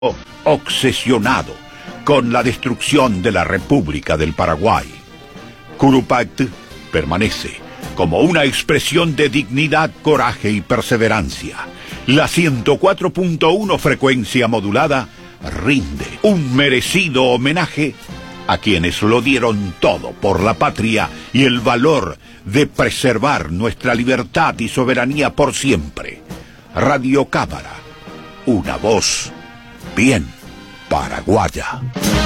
obsesionado con la destrucción de la República del Paraguay. Curupact permanece como una expresión de dignidad, coraje y perseverancia. La 104.1 frecuencia modulada rinde un merecido homenaje a quienes lo dieron todo por la patria y el valor de preservar nuestra libertad y soberanía por siempre. Radio Cámara, una voz bien paraguaya.